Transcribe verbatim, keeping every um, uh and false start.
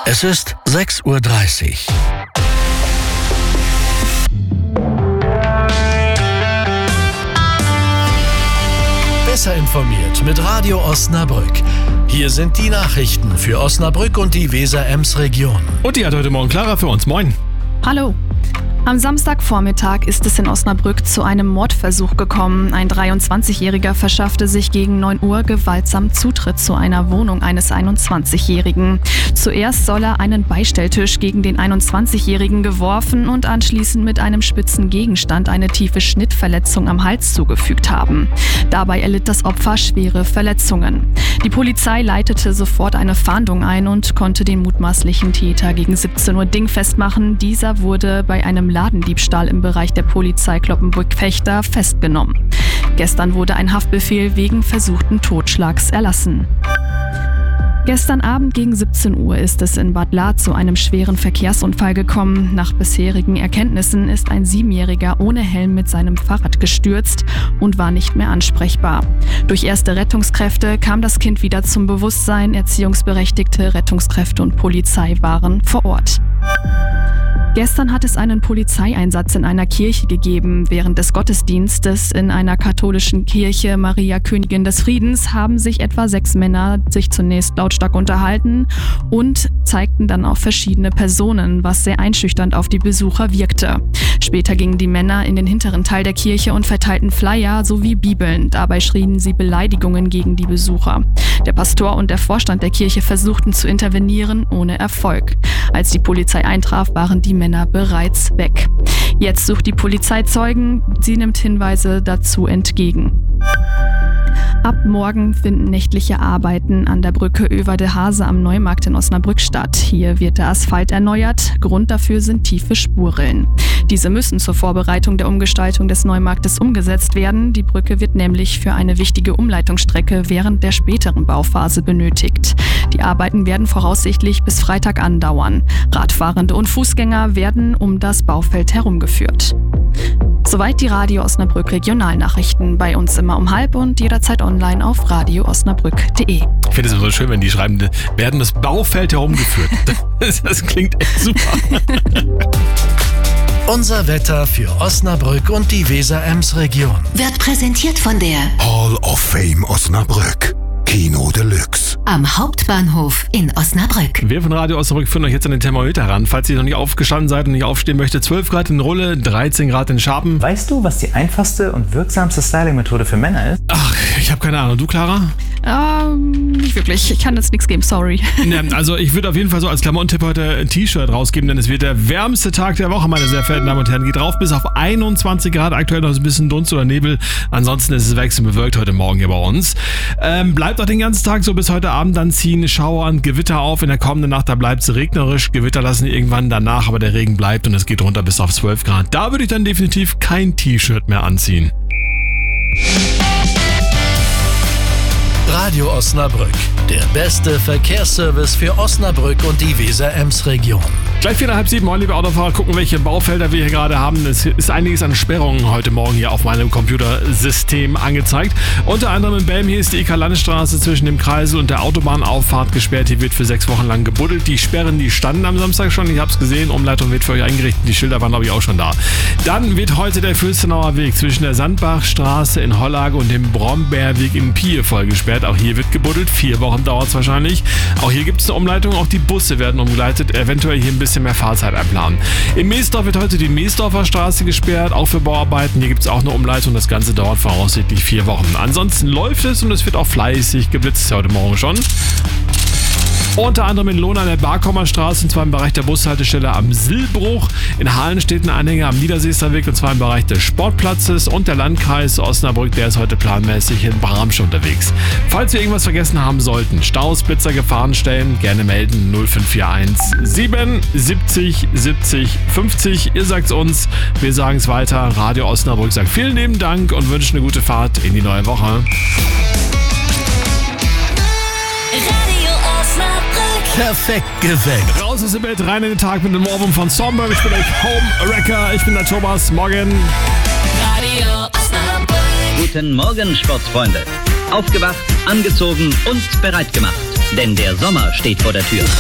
Es ist sechs Uhr dreißig. Besser informiert mit Radio Osnabrück. Hier sind die Nachrichten für Osnabrück und die Weser-Ems-Region. Und die hat heute Morgen Clara für uns. Moin. Hallo. Am Samstagvormittag ist es in Osnabrück zu einem Mordversuch gekommen. Ein dreiundzwanzigjähriger verschaffte sich gegen neun Uhr gewaltsam Zutritt zu einer Wohnung eines einundzwanzigjährigen. Zuerst soll er einen Beistelltisch gegen den einundzwanzigjährigen geworfen und anschließend mit einem spitzen Gegenstand eine tiefe Schnittverletzung am Hals zugefügt haben. Dabei erlitt das Opfer schwere Verletzungen. Die Polizei leitete sofort eine Fahndung ein und konnte den mutmaßlichen Täter gegen siebzehn Uhr dingfest machen. Dieser wurde bei einem Ladendiebstahl im Bereich der Polizei Cloppenburg-Fechter festgenommen. Gestern wurde ein Haftbefehl wegen versuchten Totschlags erlassen. Gestern Abend gegen siebzehn Uhr ist es in Bad Lahr zu einem schweren Verkehrsunfall gekommen. Nach bisherigen Erkenntnissen ist ein Siebenjähriger ohne Helm mit seinem Fahrrad gestürzt und war nicht mehr ansprechbar. Durch erste Rettungskräfte kam das Kind wieder zum Bewusstsein. Erziehungsberechtigte, Rettungskräfte und Polizei waren vor Ort. Gestern hat es einen Polizeieinsatz in einer Kirche gegeben. Während des Gottesdienstes in einer katholischen Kirche Maria Königin des Friedens haben sich etwa sechs Männer sich zunächst lautstark unterhalten und zeigten dann auch verschiedene Personen, was sehr einschüchternd auf die Besucher wirkte. Später gingen die Männer in den hinteren Teil der Kirche und verteilten Flyer sowie Bibeln. Dabei schrien sie Beleidigungen gegen die Besucher. Der Pastor und der Vorstand der Kirche versuchten zu intervenieren, ohne Erfolg. Als die Polizei eintraf, waren die Männer bereits weg. Jetzt sucht die Polizei Zeugen. Sie nimmt Hinweise dazu entgegen. Ab morgen finden nächtliche Arbeiten an der Brücke Över-de Hase am Neumarkt in Osnabrück statt. Hier wird der Asphalt erneuert. Grund dafür sind tiefe Spurrillen. Diese müssen zur Vorbereitung der Umgestaltung des Neumarktes umgesetzt werden. Die Brücke wird nämlich für eine wichtige Umleitungsstrecke während der späteren Bauphase benötigt. Die Arbeiten werden voraussichtlich bis Freitag andauern. Radfahrende und Fußgänger werden um das Baufeld herumgeführt. Soweit die Radio Osnabrück Regionalnachrichten. Bei uns immer um halb und jederzeit online auf radio osnabrück punkt de. Ich finde es so schön, wenn die schreiben, werden das Baufeld herumgeführt. Das, das klingt echt super. Unser Wetter für Osnabrück und die Weser-Ems-Region Wird präsentiert von der Hall of Fame Osnabrück. Kino Deluxe. am Hauptbahnhof in Osnabrück. Wir von Radio Osnabrück führen euch jetzt an den Thermometer ran. Falls ihr noch nicht aufgestanden seid und nicht aufstehen möchtet, zwölf Grad in Rulle, dreizehn Grad in Scharpen. Weißt du, was die einfachste und wirksamste Styling-Methode für Männer ist? Ach, ich habe keine Ahnung. Du, Clara? Ähm, nicht wirklich. Ich kann jetzt nichts geben, sorry. Ja, also ich würde auf jeden Fall so als Klamotentipp heute ein T-Shirt rausgeben, denn es wird der wärmste Tag der Woche, meine sehr verehrten Damen und Herren. Geht rauf bis auf einundzwanzig Grad, aktuell noch ein bisschen Dunst oder Nebel. Ansonsten ist es wechselnd bewölkt heute Morgen hier bei uns. Ähm, bleibt auch den ganzen Tag so bis heute Abend, dann ziehen Schauer und Gewitter auf. In der kommenden Nacht, da bleibt es regnerisch. Gewitter lassen irgendwann danach, aber der Regen bleibt und es geht runter bis auf zwölf Grad. Da würde ich dann definitiv kein T-Shirt mehr anziehen. Radio Osnabrück, der beste Verkehrsservice für Osnabrück und die Weser-Ems-Region. Gleich vier nach halb sieben, moin liebe Autofahrer, gucken, welche Baufelder wir hier gerade haben. Es ist einiges an Sperrungen heute Morgen hier auf meinem Computersystem angezeigt. Unter anderem in Belm, hier ist die E K-Landstraße zwischen dem Kreisel und der Autobahnauffahrt gesperrt. Hier wird für sechs Wochen lang gebuddelt. Die Sperren, die standen am Samstag schon, ich habe es gesehen. Umleitung wird für euch eingerichtet, die Schilder waren glaube ich auch schon da. Dann wird heute der Fürstenauer Weg zwischen der Sandbachstraße in Hollage und dem Brombeerweg in Pie voll gesperrt. Auch hier wird gebuddelt, vier Wochen dauert es wahrscheinlich. Auch hier gibt es eine Umleitung, auch die Busse werden umgeleitet, eventuell hier ein bisschen mehr Fahrzeit einplanen. In Meesdorf wird heute die Meesdorfer Straße gesperrt, auch für Bauarbeiten. Hier gibt es auch eine Umleitung, das Ganze dauert voraussichtlich vier Wochen. Ansonsten läuft es und es wird auch fleißig geblitzt heute Morgen schon. Unter anderem in Lohn an der Barkommer Straße, und zwar im Bereich der Bushaltestelle am Silbruch. In Hahlen steht ein Anhänger am Niederseester Weg, und zwar im Bereich des Sportplatzes. Und der Landkreis Osnabrück, der ist heute planmäßig in Bramsch unterwegs. Falls wir irgendwas vergessen haben sollten, Staus, Blitzer, Gefahrenstellen, gerne melden null fünf vier eins sieben siebzig siebzig fünfzig. Ihr sagt's uns, wir sagen es weiter. Radio Osnabrück sagt vielen lieben Dank und wünscht eine gute Fahrt in die neue Woche. Perfekt geweckt. Raus aus dem Bett, rein in den Tag mit dem Ohrwurm von Stormberg. Ich bin euch Home Wrecker. Ich bin der Thomas. Morgen. Radio Osnabrück. Guten Morgen, Sportsfreunde. Aufgewacht, angezogen und bereit gemacht. Denn der Sommer steht vor der Tür.